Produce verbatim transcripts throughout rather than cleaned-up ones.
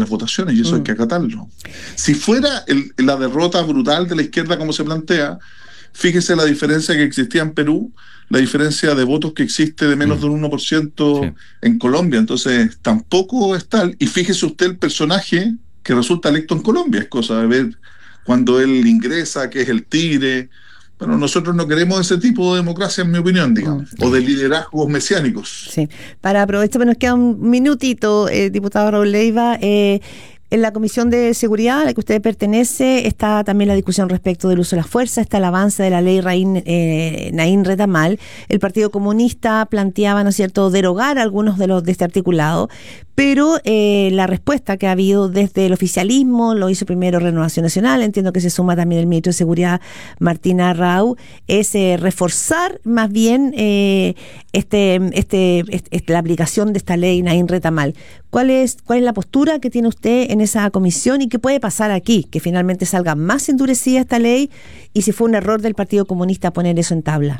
las votaciones, y eso mm. hay que acatarlo. Si fuera el, la derrota brutal de la izquierda como se plantea, fíjese la diferencia que existía en Perú, la diferencia de votos que existe de menos mm. de un uno por ciento sí. en Colombia. Entonces tampoco es tal, y fíjese usted el personaje que resulta electo en Colombia, es cosa de ver cuando él ingresa, que es el tigre. Bueno, nosotros no queremos ese tipo de democracia, en mi opinión, digamos, mm. o de liderazgos mesiánicos. Sí, para aprovechar, nos queda un minutito, eh, diputado Raúl Leiva. Eh, en la Comisión de Seguridad a la que usted pertenece está también la discusión respecto del uso de la fuerza, está el avance de la ley Raín, eh, Naín Retamal. El Partido Comunista planteaba, ¿no es cierto?, derogar algunos de los de este articulado, pero eh, la respuesta que ha habido desde el oficialismo, lo hizo primero Renovación Nacional, entiendo que se suma también el ministro de Seguridad, Martín Arrau, es eh, reforzar más bien eh, este, este, este, la aplicación de esta ley Naín Retamal. ¿Cuál es, ¿Cuál es la postura que tiene usted en esa comisión y qué puede pasar aquí? Que finalmente salga más endurecida esta ley y si fue un error del Partido Comunista poner eso en tabla.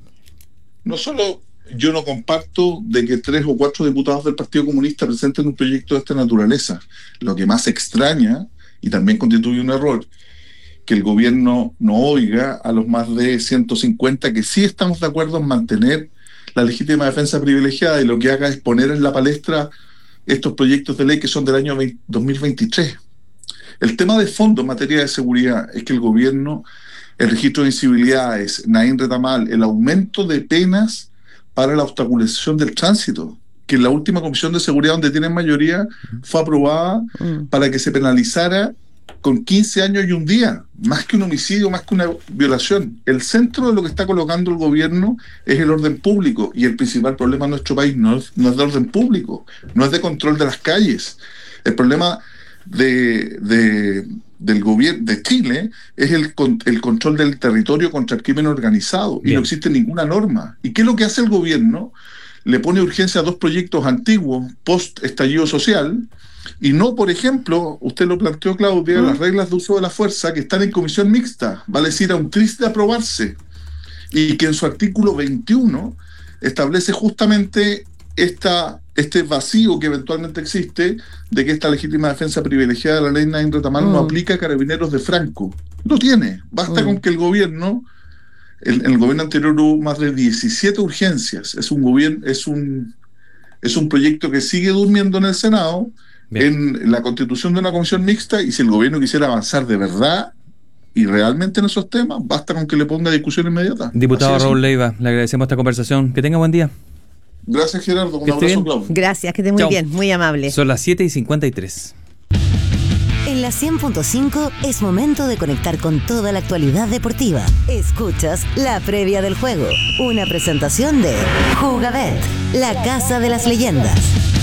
No solo yo no comparto de que tres o cuatro diputados del Partido Comunista presenten un proyecto de esta naturaleza. Lo que más extraña, y también constituye un error, que el gobierno no oiga a los más de ciento cincuenta que sí estamos de acuerdo en mantener la legítima defensa privilegiada, y lo que haga es poner en la palestra estos proyectos de ley que son del año dos mil veintitrés. El tema de fondo en materia de seguridad es que el gobierno, el registro de incivilidades, Naín Retamal, el aumento de penas para la obstaculización del tránsito, que en la última Comisión de Seguridad, donde tienen mayoría, fue aprobada mm. para que se penalizara con quince años y un día, más que un homicidio, más que una violación. El centro de lo que está colocando el gobierno es el orden público, y el principal problema en nuestro país no es, no es de orden público, no es de control de las calles. El problema de, de, del gobierno de Chile es el, el control del territorio contra el crimen organizado. Bien. Y no existe ninguna norma. ¿Y qué es lo que hace el gobierno? Le pone urgencia a dos proyectos antiguos, post estallido social, y no, por ejemplo, usted lo planteó, Claudia, ¿Mm? las reglas de uso de la fuerza que están en comisión mixta, vale decir, a un tris de aprobarse, y que en su artículo veintiuno establece justamente esta, este vacío que eventualmente existe de que esta legítima defensa privilegiada de la ley Naín Retamal mm. no aplica a Carabineros de Franco. No tiene. Basta mm. con que el gobierno, el, en el gobierno anterior hubo más de diecisiete urgencias. Es un gobierno, es un, es un proyecto que sigue durmiendo en el Senado. Bien. En la constitución de una comisión mixta, y si el gobierno quisiera avanzar de verdad y realmente en esos temas, basta con que le ponga discusión inmediata. Diputado Raúl Leiva, le agradecemos esta conversación. Que tenga buen día. Gracias, Gerardo. Un abrazo, Claudio. Gracias, que esté muy Chau. bien, muy amable. Son las siete y cincuenta y tres. En la cien punto cinco es momento de conectar con toda la actualidad deportiva. Escuchas la previa del juego, una presentación de Jugabet, la casa de las leyendas.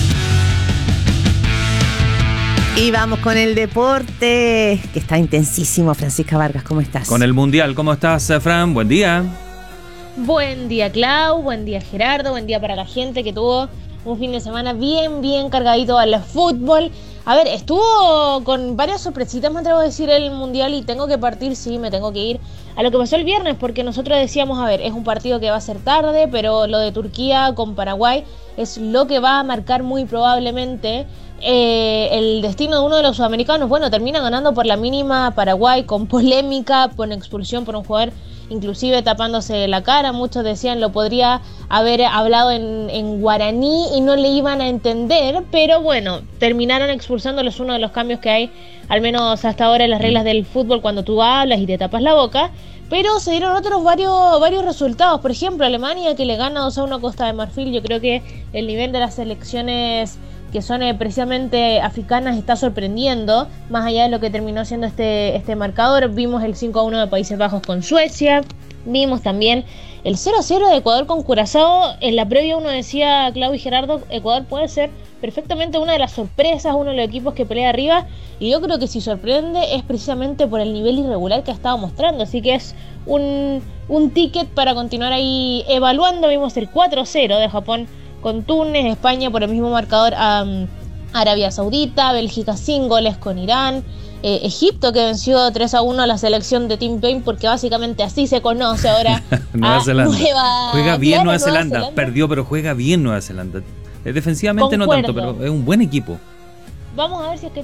Y vamos con el deporte, que está intensísimo. Francisca Vargas, ¿cómo estás? Con el Mundial, ¿cómo estás, Fran? Buen día. Buen día, Clau, buen día, Gerardo, buen día para la gente que tuvo un fin de semana bien, bien cargadito al fútbol. A ver, estuvo con varias sorpresitas, me atrevo a decir, el Mundial, y tengo que partir, sí, me tengo que ir a lo que pasó el viernes, porque nosotros decíamos, a ver, es un partido que va a ser tarde, pero lo de Turquía con Paraguay es lo que va a marcar muy probablemente Eh, el destino de uno de los sudamericanos. Bueno, termina ganando por la mínima Paraguay, con polémica, con expulsión por un jugador inclusive tapándose la cara. Muchos decían lo podría haber hablado en, en guaraní y no le iban a entender, pero bueno, terminaron expulsándolos, uno de los cambios que hay, al menos hasta ahora, en las reglas del fútbol, cuando tú hablas y te tapas la boca. Pero se dieron otros varios, varios resultados. Por ejemplo, Alemania, que le gana dos a uno a Costa de Marfil. Yo creo que el nivel de las selecciones que son eh, precisamente africanas está sorprendiendo, más allá de lo que terminó siendo este, este marcador. Vimos el cinco a uno de Países Bajos con Suecia, vimos también el cero a cero de Ecuador con Curazao. En la previa uno decía, Clau y Gerardo, Ecuador puede ser perfectamente una de las sorpresas, uno de los equipos que pelea arriba, y yo creo que si sorprende es precisamente por el nivel irregular que ha estado mostrando, así que es un, un ticket para continuar ahí evaluando. Vimos el cuatro a cero de Japón con Túnez, España por el mismo marcador a um, Arabia Saudita, Bélgica sin goles con Irán, eh, Egipto que venció tres a uno a la selección de Tim Payne, porque básicamente así se conoce ahora Nueva a Zelanda. Nueva... Juega bien claro, Nueva, Nueva Zelanda. Zelanda, perdió pero juega bien Nueva Zelanda. Defensivamente Concuerdo. no tanto, pero es un buen equipo. Vamos a ver si es que